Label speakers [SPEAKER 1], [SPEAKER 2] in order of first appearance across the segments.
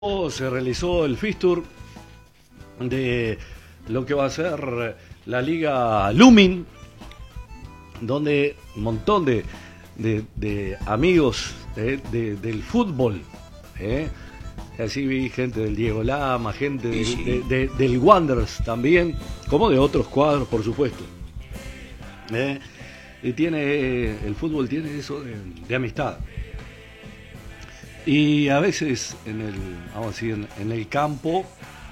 [SPEAKER 1] Se realizó el fixture de lo que va a ser la Liga Lumin, donde un montón de amigos del fútbol, así vi gente del Diego Lama, gente del Wanderers también, como de otros cuadros, por supuesto. Y el fútbol tiene eso de amistad. Y a veces en el campo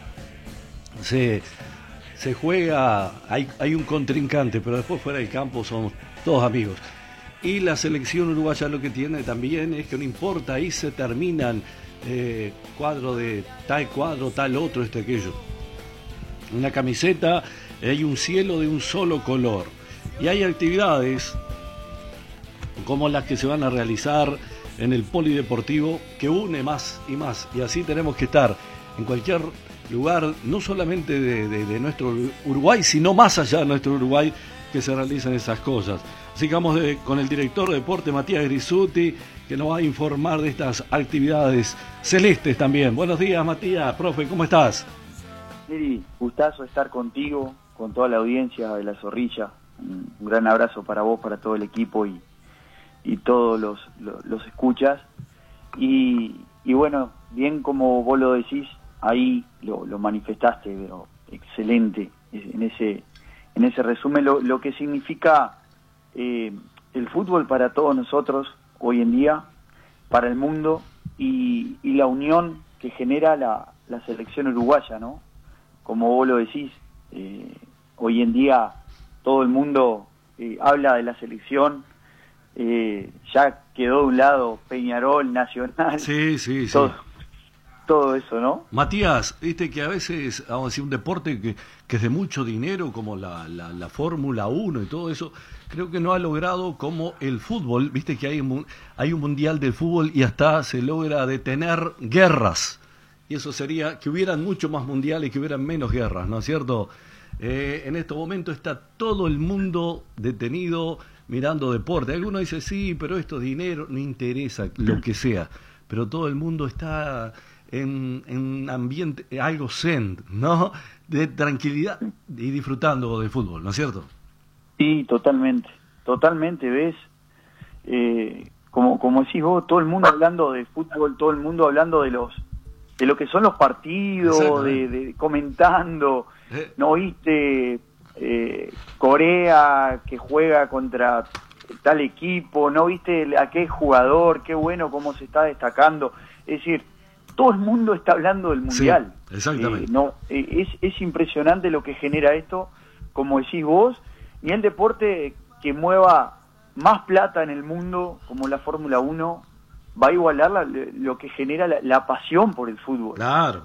[SPEAKER 1] se juega, hay un contrincante, pero después fuera del campo somos todos amigos. Y la selección uruguaya lo que tiene también es que no importa, ahí se terminan cuadro de tal cuadro, tal otro, aquello. En la camiseta hay un cielo de un solo color. Y hay actividades como las que se van a realizar en el polideportivo, que une más y más, y así tenemos que estar en cualquier lugar, no solamente de nuestro Uruguay, sino más allá de nuestro Uruguay, que se realicen esas cosas. Así que vamos con el director de deporte, Matías Grisuti, que nos va a informar de estas actividades celestes también. Buenos días, Matías, profe, ¿cómo estás?
[SPEAKER 2] Miri, gustazo estar contigo, con toda la audiencia de La Zorrilla. Un gran abrazo para vos, para todo el equipo y todos los escuchas. Y bueno, bien como vos lo decís, ahí lo manifestaste, pero excelente en ese resumen, lo que significa el fútbol para todos nosotros hoy en día, para el mundo, y la unión que genera la selección uruguaya, ¿no? Como vos lo decís, hoy en día todo el mundo habla de la selección. Ya quedó de un lado Peñarol, Nacional,
[SPEAKER 1] sí.
[SPEAKER 2] Todo eso, ¿no?
[SPEAKER 1] Matías, viste que a veces, vamos a decir, un deporte que es de mucho dinero, como la Fórmula 1 y todo eso, creo que no ha logrado como el fútbol, viste que hay un mundial del fútbol y hasta se logra detener guerras, y eso sería que hubieran mucho más mundiales, que hubieran menos guerras, ¿no es cierto? En este momento está todo el mundo detenido mirando deporte. Algunos dicen, sí, pero esto es dinero, no interesa, lo que sea. Pero todo el mundo está en un ambiente, algo zen, ¿no? De tranquilidad y disfrutando del fútbol, ¿no es cierto?
[SPEAKER 2] Sí, totalmente, ¿ves? Como decís vos, todo el mundo hablando de fútbol, todo el mundo hablando de lo que son los partidos, de comentando, ¿no viste? Corea que juega contra tal equipo, ¿no viste a qué jugador, qué bueno cómo se está destacando? Es decir, todo el mundo está hablando del mundial.
[SPEAKER 1] Sí, exactamente.
[SPEAKER 2] Es impresionante lo que genera esto, como decís vos, y el deporte que mueva más plata en el mundo, como la Fórmula 1, va a igualar lo que genera la pasión por el fútbol.
[SPEAKER 1] Claro.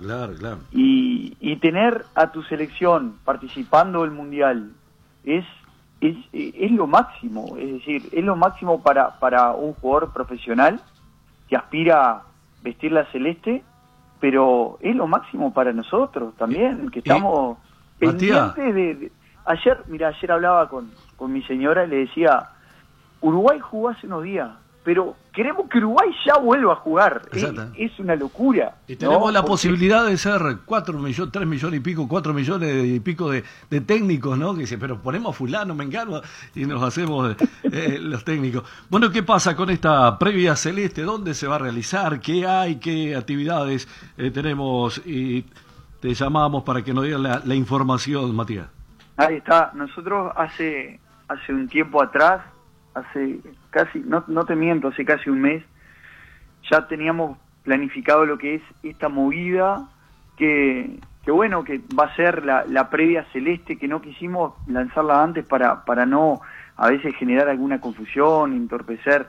[SPEAKER 2] Y tener a tu selección participando del mundial es lo máximo, es decir, es lo máximo para un jugador profesional que aspira a vestir la celeste, pero es lo máximo para nosotros también, que estamos pendientes de... Ayer hablaba con mi señora y le decía, Uruguay jugó hace unos días, pero queremos que Uruguay ya vuelva a jugar. Es una locura.
[SPEAKER 1] Y tenemos la posibilidad de ser 4 millones, 3 millones y pico, 4 millones y pico de técnicos, ¿no? Que dice, pero ponemos a fulano, mengano, y nos hacemos los técnicos. Bueno, ¿qué pasa con esta previa celeste? ¿Dónde se va a realizar? ¿Qué hay? ¿Qué actividades tenemos? Y te llamamos para que nos digas la información, Matías.
[SPEAKER 2] Ahí está. Nosotros hace un tiempo atrás, hace casi, no te miento, hace casi un mes, ya teníamos planificado lo que es esta movida, que bueno, que va a ser la previa celeste, que no quisimos lanzarla antes para no a veces generar alguna confusión, entorpecer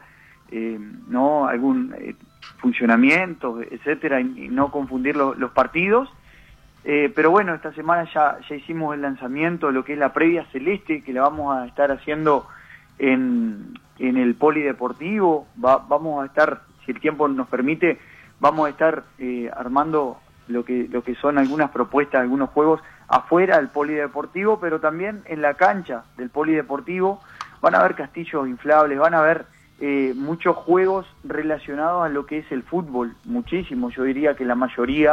[SPEAKER 2] no algún funcionamiento, etcétera, y no confundir los partidos. Pero bueno, esta semana ya hicimos el lanzamiento de lo que es la previa celeste, que la vamos a estar haciendo en el polideportivo. Vamos a estar, si el tiempo nos permite, vamos a estar armando lo que son algunas propuestas, algunos juegos afuera del polideportivo, pero también en la cancha del polideportivo van a haber castillos inflables, van a haber muchos juegos relacionados a lo que es el fútbol, muchísimos, yo diría que la mayoría